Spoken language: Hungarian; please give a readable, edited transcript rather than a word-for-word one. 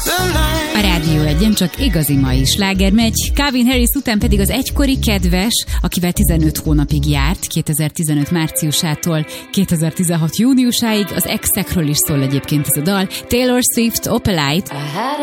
A Rádió Egyen csak igazi mai sláger megy, Calvin Harris után pedig az egykori kedves, akivel 15 hónapig járt, 2015 márciusától 2016 júniusáig, az exekről is szól egyébként ez a dal, Taylor Swift, Opalite.